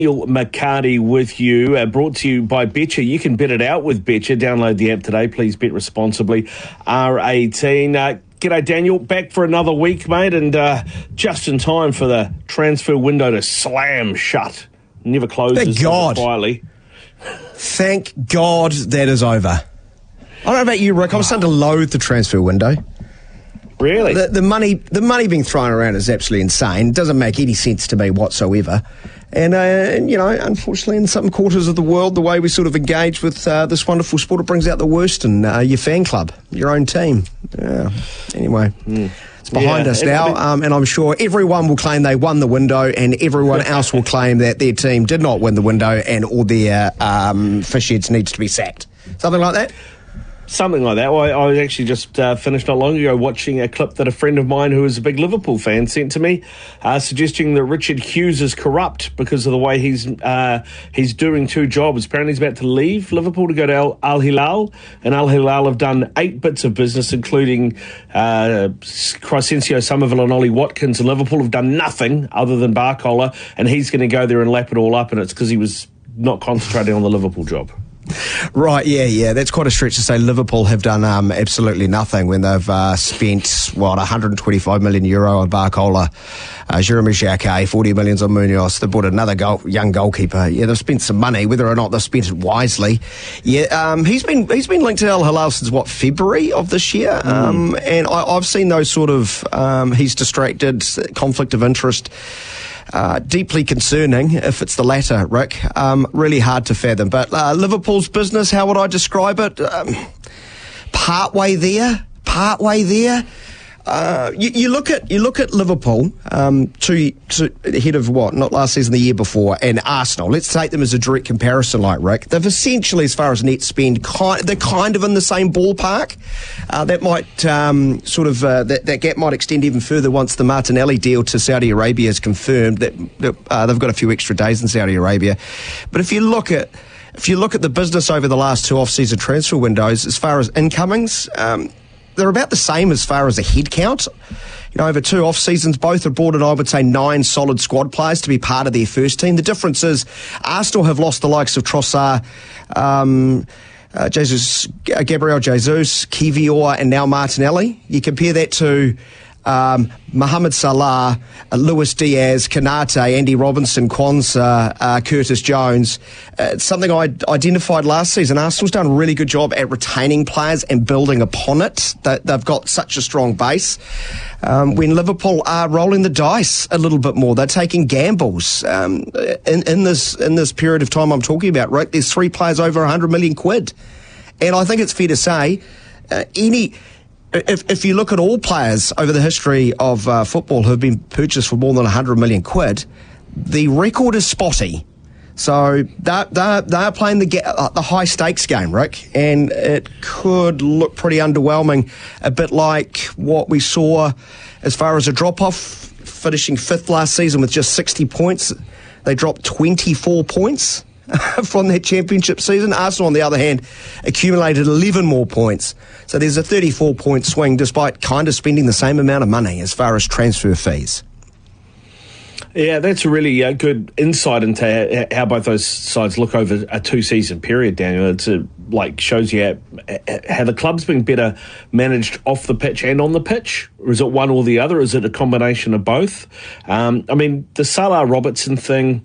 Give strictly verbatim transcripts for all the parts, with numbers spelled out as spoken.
Daniel McCarty with you, uh, brought to you by Betcha. You can bet it out with Betcha. Download the app today. Please bet responsibly. R eighteen. Uh, g'day, Daniel. Back for another week, mate, and uh, just in time for the transfer window to slam shut. Never closes. Thank God. Quietly. Thank God that is over. I don't know about you, Rick. I'm starting to loathe the transfer window. Really? The, the money the money being thrown around is absolutely insane. It doesn't make any sense to me whatsoever. And, uh, and, you know, unfortunately, in some quarters of the world, the way we sort of engage with uh, this wonderful sport, it brings out the worst in uh, your fan club, your own team. Yeah. Anyway, mm. it's behind yeah, us now, um, and I'm sure everyone will claim they won the window, and everyone else will claim that their team did not win the window, and all their um, fish heads needs to be sacked. Something like that? Something like that. Well, I, I was actually just uh, finished not long ago watching a clip that a friend of mine who is a big Liverpool fan sent to me, uh, suggesting that Richard Hughes is corrupt because of the way he's uh, he's doing two jobs. Apparently he's about to leave Liverpool to go to Al, Al Hilal, and Al Hilal have done eight bits of business, including uh, Crescencio Somerville and Ollie Watkins, and Liverpool have done nothing other than Barcola, and he's going to go there and lap it all up, and it's because he was not concentrating on the Liverpool job. Right, yeah, yeah. That's quite a stretch to say Liverpool have done um, absolutely nothing when they've uh, spent, what, one hundred twenty-five million euro on Barcola, uh, Jeremy Jacquet, forty million on Munoz. They bought another goal, young goalkeeper. Yeah, they've spent some money, whether or not they've spent it wisely. Yeah, um, he's been he's been linked to Al Hilal since, what, February of this year? Mm. Um, and I, I've seen those sort of, um, he's distracted, conflict of interest. Uh, deeply concerning if it's the latter, Rick. Um, really hard to fathom. But uh, Liverpool's business, how would I describe it? Um, partway there, partway there. Uh, you, you look at you look at Liverpool, um, two, two ahead of what, not last season, the year before, and Arsenal. Let's take them as a direct comparison, like Rick. They've essentially, as far as net spend, kind, they're kind of in the same ballpark. Uh, that might um, sort of uh, that, that gap might extend even further once the Martinelli deal to Saudi Arabia is confirmed. That, that uh, they've got a few extra days in Saudi Arabia, but if you look at if you look at the business over the last two off-season transfer windows, as far as incomings. Um, They're about the same as far as a head count. You know, over two off seasons, both have brought in, I would say, nine solid squad players to be part of their first team. The difference is Arsenal have lost the likes of Trossard, um, uh, Jesus, uh, Gabriel Jesus, Kivior, and now Martinelli. You compare that to um, Mohamed Salah, uh, Luis Diaz, Kanate, Andy Robinson, Kwanzaa, uh, Curtis Jones. Uh, it's something I identified last season. Arsenal's done a really good job at retaining players and building upon it. They, they've got such a strong base. Um, when Liverpool are rolling the dice a little bit more, they're taking gambles. Um, in, in this in this period of time I'm talking about, Rick, there's three players over one hundred million quid. And I think it's fair to say, uh, any... If, if you look at all players over the history of uh, football who have been purchased for more than one hundred million quid, the record is spotty. So they're, they're, they're playing the, uh, the high stakes game, Rick, and it could look pretty underwhelming, a bit like what we saw as far as a drop-off, finishing fifth last season with just sixty points. They dropped twenty-four points from that championship season. Arsenal, on the other hand, accumulated eleven more points. So there's a thirty-four point swing despite kind of spending the same amount of money as far as transfer fees. Yeah, that's a really uh, good insight into how both those sides look over a two-season period, Daniel. It's a, like shows you how, how the club's been better managed off the pitch and on the pitch. Or is it one or the other? Is it a combination of both? Um, I mean, the Salah Robertson thing,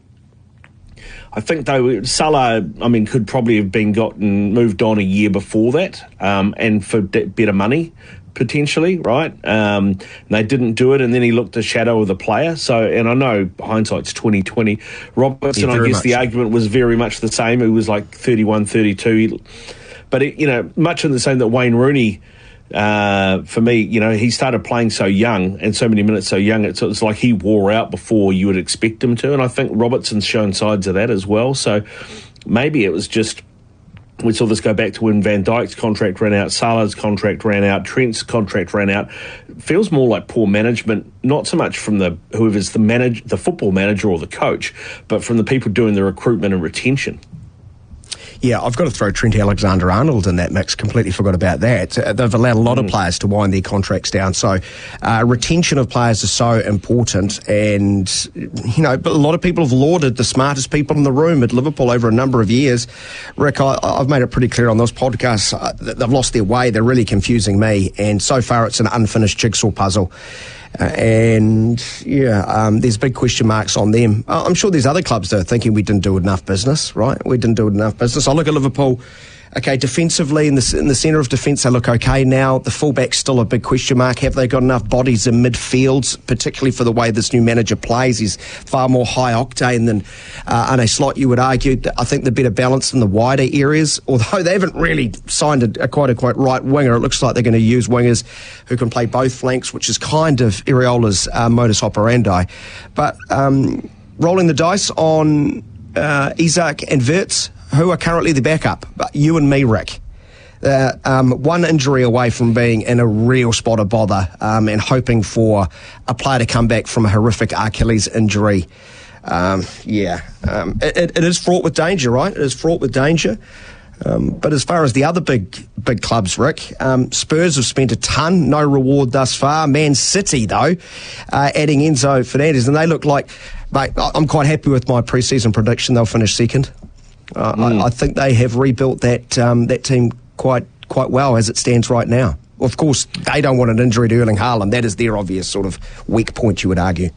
I think, though, Salah, I mean, could probably have been gotten moved on a year before that, um, and for d- better money, potentially, right? Um, and they didn't do it, and then he looked a shadow of the player. So, and I know hindsight's twenty twenty. Robertson, yeah, I guess much. The argument was very much the same. He was like thirty-one, thirty-two. But, it, you know, much in the same that Wayne Rooney, uh, for me, you know, he started playing so young and so many minutes so young, it's, it's like he wore out before you would expect him to. And I think Robertson's shown sides of that as well. So maybe it was just, we saw this go back to when Van Dijk's contract ran out, Salah's contract ran out, Trent's contract ran out. It feels more like poor management, not so much from the whoever's the manage, the football manager or the coach, but from the people doing the recruitment and retention. Yeah, I've got to throw Trent Alexander-Arnold in that mix. Completely forgot about that. Uh, they've allowed a lot mm. of players to wind their contracts down. So uh, retention of players is so important. And, you know, but a lot of people have lauded the smartest people in the room at Liverpool over a number of years. Rick, I, I've made it pretty clear on this podcast uh, that they've lost their way. They're really confusing me. And so far it's an unfinished jigsaw puzzle. Uh, and, yeah, um, there's big question marks on them. Uh, I'm sure there's other clubs that are thinking we didn't do enough business, right? We didn't do enough business. I look at Liverpool, okay, defensively, in the, in the centre of defence, they look okay now. The fullback's still a big question mark. Have they got enough bodies in midfield, particularly for the way this new manager plays? He's far more high-octane than uh, Arne Slot, you would argue. I think they're better balanced in the wider areas, although they haven't really signed a, a quite a quite right winger. It looks like they're going to use wingers who can play both flanks, which is kind of Iraola's uh, modus operandi. But um, rolling the dice on uh, Isak and Wirtz, who are currently the backup, but you and me, Rick. Uh, um, one injury away from being in a real spot of bother um, and hoping for a player to come back from a horrific Achilles injury. Um, yeah, um, it, it is fraught with danger, right? It is fraught with danger. Um, but as far as the other big big clubs, Rick, um, Spurs have spent a ton, no reward thus far. Man City, though, uh, adding Enzo Fernandez, and they look like, mate, I'm quite happy with my pre-season prediction. They'll finish second. Uh, mm. I, I think they have rebuilt that um, that team quite quite well as it stands right now. Of course, they don't want an injury to Erling Haaland. That is their obvious sort of weak point, you would argue.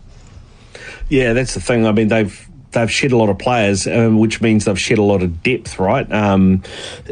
Yeah, that's the thing. I mean, they've they've shed a lot of players, um, which means they've shed a lot of depth, right? Um,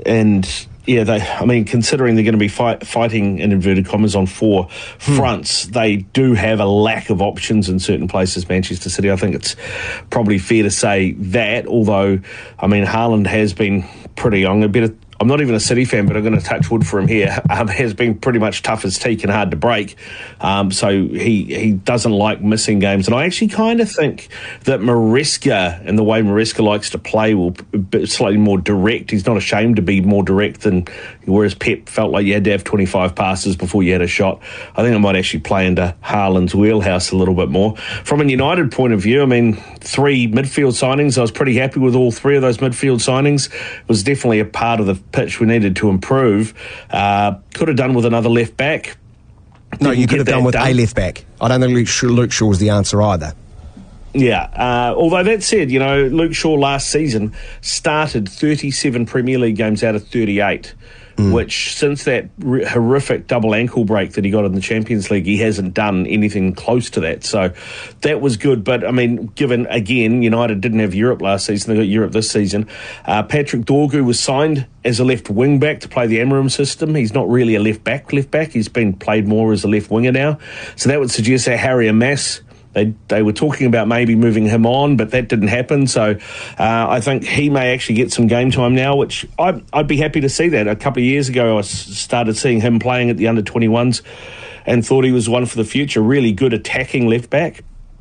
and yeah, they. I mean, considering they're going to be fight, fighting in inverted commas on four hmm. fronts, they do have a lack of options in certain places. Manchester City, I think it's probably fair to say that. Although, I mean, Haaland has been pretty young. A bit of, I'm not even a City fan, but I'm going to touch wood for him here. Um, has been pretty much tough as teak and hard to break. Um, so he he doesn't like missing games. And I actually kind of think that Maresca and the way Maresca likes to play will be slightly more direct. He's not ashamed to be more direct than whereas Pep felt like you had to have twenty-five passes before you had a shot. I think it might actually play into Haaland's wheelhouse a little bit more. From a United point of view, I mean, three midfield signings. I was pretty happy with all three of those midfield signings. It was definitely a part of the pitch we needed to improve. Uh, could have done with another left back. No, you could have done with done. a left back. I don't think Luke Shaw, Luke Shaw was the answer either. Yeah, uh, although that said, you know, Luke Shaw last season started thirty-seven Premier League games out of thirty-eight. Mm. Which, since that r- horrific double ankle break that he got in the Champions League, he hasn't done anything close to that. So that was good. But, I mean, given, again, United didn't have Europe last season, they got Europe this season. Uh, Patrick Dorgu was signed as a left wing back to play the Amorim system. He's not really a left back, left back. He's been played more as a left winger now. So that would suggest that Harry Amass, They they were talking about maybe moving him on, but that didn't happen. So uh, I think he may actually get some game time now, which I'd, I'd be happy to see that. A couple of years ago, I started seeing him playing at the under twenty-ones and thought he was one for the future. Really good attacking left back.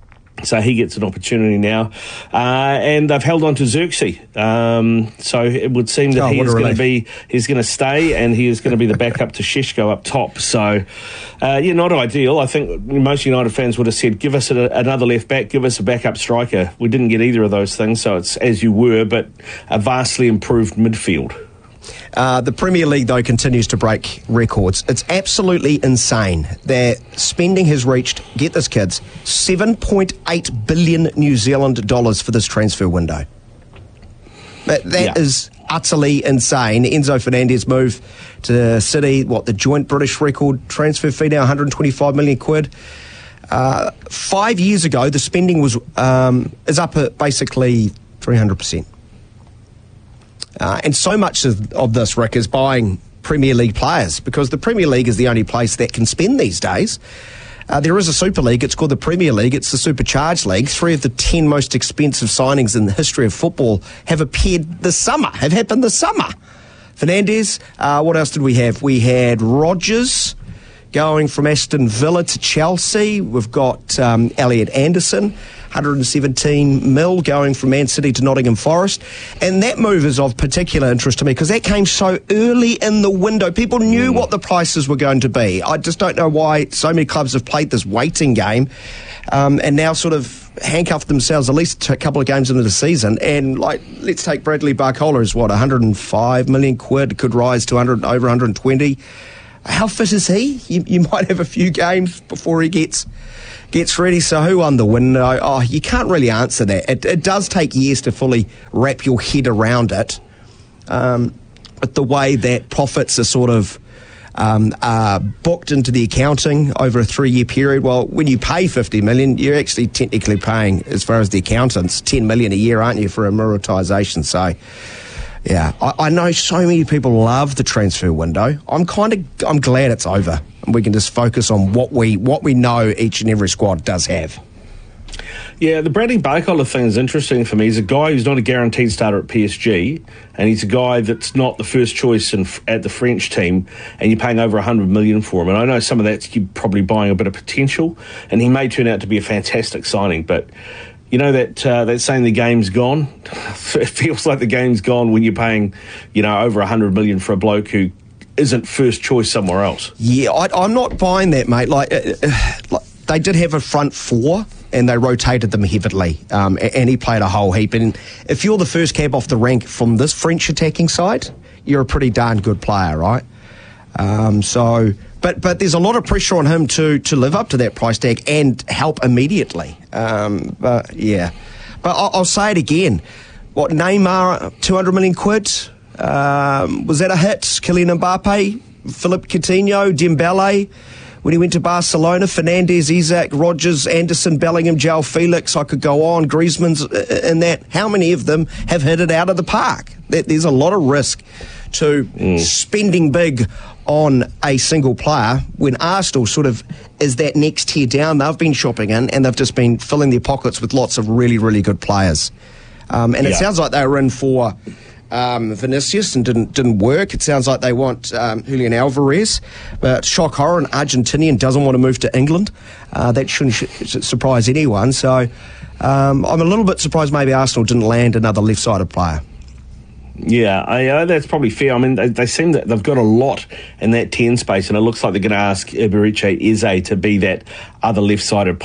So he gets an opportunity now. Uh, and they've held on to Xerxes. Um, so it would seem that oh, he is going to be, he's going to stay and he is going to be the backup to Šeško up top. So, uh, yeah, not ideal. I think most United fans would have said, give us a, another left back, give us a backup striker. We didn't get either of those things. So it's as you were, but a vastly improved midfield. Uh, the Premier League, though, continues to break records. It's absolutely insane. Their spending has reached, get this, kids, seven point eight billion New Zealand dollars for this transfer window. That, that yeah. is utterly insane. Enzo Fernandez move to City, what, the joint British record transfer fee now, one hundred twenty-five million quid. Uh, five years ago, the spending was um, is up at basically three hundred percent. Uh, and so much of, of this, Rick, is buying Premier League players because the Premier League is the only place that can spend these days. Uh, there is a Super League. It's called the Premier League. It's the Supercharged League. Three of the ten most expensive signings in the history of football have appeared this summer, have happened this summer. Fernandez, uh, what else did we have? We had Rodgers going from Aston Villa to Chelsea. We've got um, Elliot Anderson, one hundred seventeen mil going from Man City to Nottingham Forest. And that move is of particular interest to me because that came so early in the window. People knew mm. what the prices were going to be. I just don't know why so many clubs have played this waiting game um, and now sort of handcuffed themselves at least a couple of games into the season. And, like, let's take Bradley Barcola as what, one hundred five million quid, could rise to one hundred, over one hundred twenty. How fit is he? You, you might have a few games before he gets gets ready. So who won the window? Oh, you can't really answer that. It, it does take years to fully wrap your head around it. Um, but the way that profits are sort of um, are booked into the accounting over a three-year period, well, when you pay fifty million dollars, you're actually technically paying, as far as the accountants, ten million dollars a year, aren't you, for amortisation? So, yeah, I, I know so many people love the transfer window. I'm kind of, I'm glad it's over, and we can just focus on what we what we know each and every squad does have. Yeah, the Bradley Barcola thing is interesting for me. He's a guy who's not a guaranteed starter at P S G, and he's a guy that's not the first choice in, at the French team, and you're paying over one hundred million dollars for him. And I know some of that's you probably buying a bit of potential, and he may turn out to be a fantastic signing, but you know that uh, that saying the game's gone? It feels like the game's gone when you're paying, you know, over one hundred million dollars for a bloke who isn't first choice somewhere else. Yeah, I, I'm not buying that, mate. Like, uh, uh, like, they did have a front four, and they rotated them heavily, um, and he played a whole heap. And if you're the first cab off the rank from this French attacking side, you're a pretty darn good player, right? Um, so, but but there's a lot of pressure on him to to live up to that price tag and help immediately. Um, but yeah, but I'll, I'll say it again. What, Neymar, two hundred million quid? Um, was that a hit? Kylian Mbappe, Philippe Coutinho, Dembele. When he went to Barcelona, Fernandes, Isaac, Rodgers, Anderson, Bellingham, João Felix, I could go on, Griezmann's in that. How many of them have hit it out of the park? There's a lot of risk to mm. spending big on a single player when Arsenal sort of is that next tier down they've been shopping in, and they've just been filling their pockets with lots of really, really good players. Um, and yeah. It sounds like they were in for Um, Vinicius and didn't didn't work. It sounds like they want um, Julian Alvarez, but shock horror, an Argentinian doesn't want to move to England. Uh, that shouldn't sh- surprise anyone. So um, I'm a little bit surprised maybe Arsenal didn't land another left-sided player. Yeah, I, uh, that's probably fair. I mean, they, they seem that they've got a lot in that ten space, and it looks like they're going to ask Eberechi Eze to be that other left-sided